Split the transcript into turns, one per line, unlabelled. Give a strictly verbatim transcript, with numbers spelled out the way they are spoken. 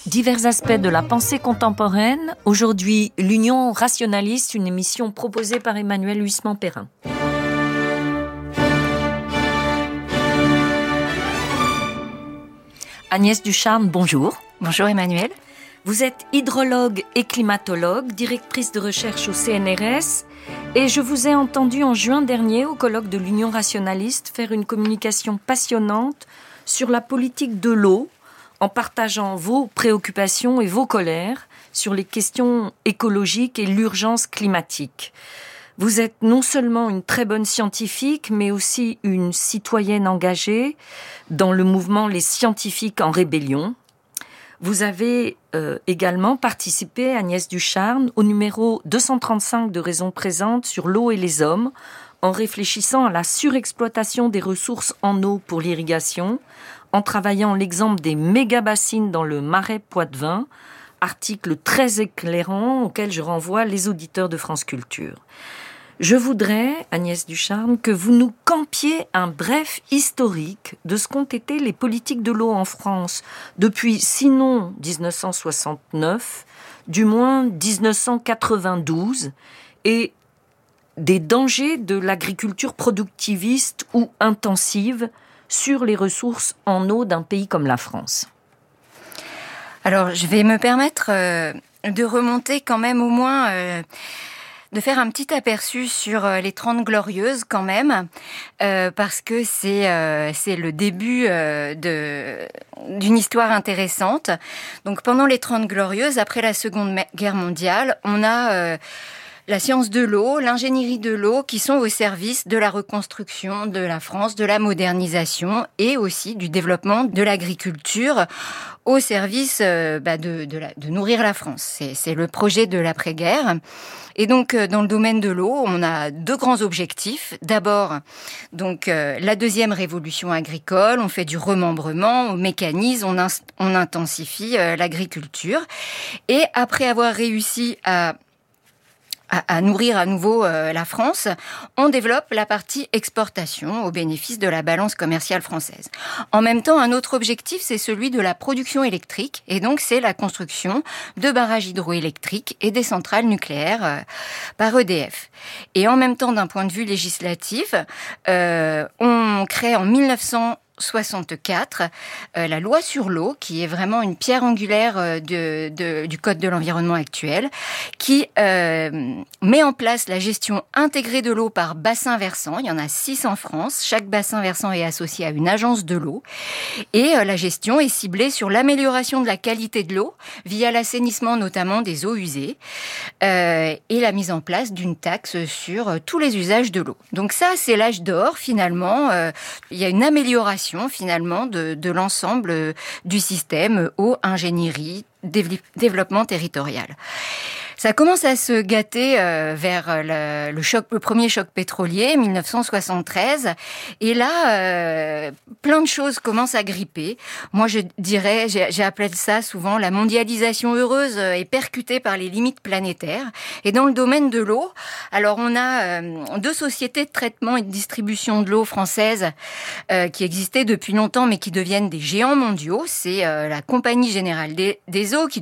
Divers aspects de la pensée contemporaine. Aujourd'hui, l'Union rationaliste, une émission proposée par Emmanuel Huisman-Perrin. Agnès Ducharne, bonjour.
Bonjour Emmanuel.
Vous êtes hydrologue et climatologue, directrice de recherche au C N R S, et je vous ai entendu en juin dernier au colloque de l'Union rationaliste faire une communication passionnante sur la politique de l'eau, en partageant vos préoccupations et vos colères sur les questions écologiques et l'urgence climatique. Vous êtes non seulement une très bonne scientifique, mais aussi une citoyenne engagée dans le mouvement Les Scientifiques en Rébellion. Vous avez euh, également participé, Agnès Ducharne, au numéro deux cent trente-cinq de Raison Présente sur l'eau et les hommes, en réfléchissant à la surexploitation des ressources en eau pour l'irrigation, en travaillant l'exemple des méga-bassines dans le Marais Poitevin, article très éclairant auquel je renvoie les auditeurs de France Culture. Je voudrais, Agnès Ducharne, que vous nous campiez un bref historique de ce qu'ont été les politiques de l'eau en France depuis, sinon dix-neuf cent soixante-neuf, du moins dix-neuf cent quatre-vingt-douze, et des dangers de l'agriculture productiviste ou intensive sur les ressources en eau d'un pays comme la France.
Alors, je vais me permettre euh, de remonter quand même au moins, euh, de faire un petit aperçu sur euh, les Trente Glorieuses quand même, euh, parce que c'est euh, c'est le début euh, de d'une histoire intéressante. Donc, pendant les Trente Glorieuses, après la Seconde Guerre mondiale, on a euh, la science de l'eau, l'ingénierie de l'eau qui sont au service de la reconstruction de la France, de la modernisation et aussi du développement de l'agriculture au service euh, bah, de, de, la, de nourrir la France. C'est, c'est le projet de l'après-guerre. Et donc, euh, dans le domaine de l'eau, on a deux grands objectifs. D'abord, donc euh, la deuxième révolution agricole, on fait du remembrement, on mécanise, on, inst- on intensifie euh, l'agriculture. Et après avoir réussi à à nourrir à nouveau euh, la France, on développe la partie exportation au bénéfice de la balance commerciale française. En même temps, un autre objectif, c'est celui de la production électrique, et donc c'est la construction de barrages hydroélectriques et des centrales nucléaires euh, par E D F. Et en même temps, d'un point de vue législatif, euh, on crée en mille neuf cent soixante-quatre, euh, la loi sur l'eau, qui est vraiment une pierre angulaire euh, de, de, du Code de l'environnement actuel, qui euh, met en place la gestion intégrée de l'eau par bassin versant. Il y en a six en France. Chaque bassin versant est associé à une agence de l'eau. Et euh, la gestion est ciblée sur l'amélioration de la qualité de l'eau via l'assainissement notamment des eaux usées euh, et la mise en place d'une taxe sur euh, tous les usages de l'eau. Donc ça, c'est l'âge d'or, finalement. Euh, il y a une amélioration finalement de, de l'ensemble du système eau, ingénierie, dév- développement territorial. Ça commence à se gâter euh, vers le, le choc, le premier choc pétrolier, mille neuf cent soixante-treize, et là, euh, plein de choses commencent à gripper. Moi, je dirais, j'ai, j'ai appelé ça souvent la mondialisation heureuse est percutée par les limites planétaires. Et dans le domaine de l'eau, alors on a euh, deux sociétés de traitement et de distribution de l'eau françaises euh, qui existaient depuis longtemps, mais qui deviennent des géants mondiaux. C'est euh, la Compagnie Générale des, des Eaux qui